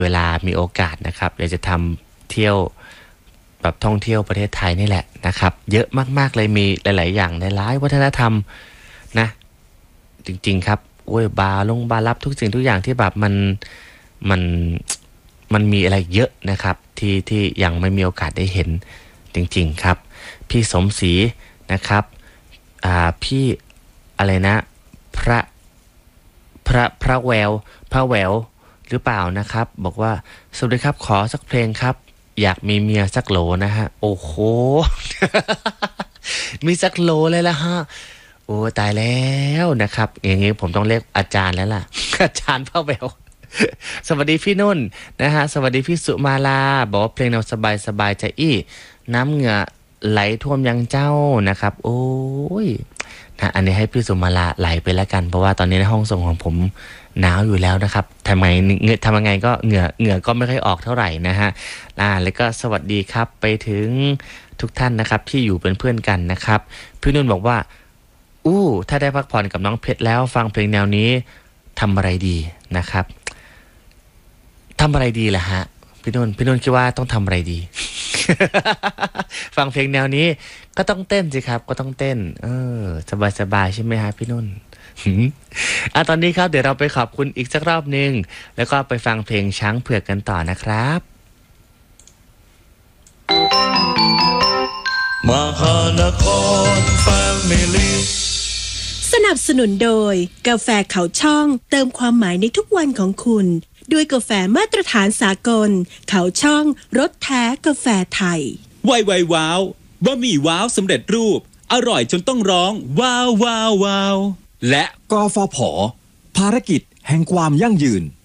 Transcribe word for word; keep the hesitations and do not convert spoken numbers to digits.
เวลามีโอกาสนะครับอยากจะทำเที่ยวแบบท่องเที่ยวประเทศไทยนี่แหละนะครับเยอะมากๆเลยมีหลายๆอย่างหลายๆวัฒนธรรมนะจริงๆครับโอ้ยบาร์ลงบาร์ลับทุกสิ่งทุกอย่างที่แบบมันมันมันมีอะไรเยอะนะครับที่ที่ยังไม่มีโอกาสได้เห็นจริงๆครับพี่สมศรีนะครับอ่าพี่อะไรนะพระพระพระแววพระแววหรือเปล่านะครับบอกว่าสวัสดีครับขอสักเพลงครับอยากมีเมียสักโหลนะฮะโอ้โห มีสักโหลเลยละฮะโอ้ตายแล้วนะครับอย่างงี้ผมต้องเรียกอาจารย์แล้วล่ะ อาจารย์พระแวว สวัสดีพี่นุ่นนะฮะสวัสดีพี่สุมาลาบอกว่าเพลงแนวสบายสบายใจอี้น้ำเหงื่อไหลท่วมยังเจ้านะครับโอ้ยนะอันนี้ให้พี่สุมาลาไหลไปแล้วกันเพราะว่าตอนนี้ในห้องส่งของผมหนาวอยู่แล้วนะครับทำไมเงือทำยังไงก็เหงื่อเหงื่อก็ไม่ค่อยออกเท่าไหร่นะฮะอ่าแล้วก็สวัสดีครับไปถึงทุกท่านนะครับที่อยู่เป็นเพื่อนกันนะครับพี่นุ่นบอกว่าอู้ถ้าได้พักผ่อนกับน้องเพชรแล้วฟังเพลงแนวนี้ทำอะไรดีนะครับทำอะไรดีล่ะฮะพี่นุ่นพี่นุ่นคิดว่าต้องทำอะไรดี ฟังเพลงแนวนี้ก็ต้องเต้นสิครับก็ต้องเต้นเออสบายๆใช่ไหมฮะพี่นุ่น อ่ะตอนนี้ครับเดี๋ยวเราไปขอบคุณอีกสักรอบนึงแล้วก็ไปฟังเพลงช้างเผือกกันต่อนะครับมหานครแฟมิลี่สนับสนุนโดยกาแฟเขาช่องเติมความหมายในทุกวันของคุณด้วยกาแฟมาตรฐานสากลเขาช่องรสแท้กาแฟไทยไวไวว้าวบะหมี่ว้าวสำเร็จรูปอร่อยจนต้องร้องว้าวว้าวว้าวและกฟผ.ภารกิจแห่งความยั่งยืน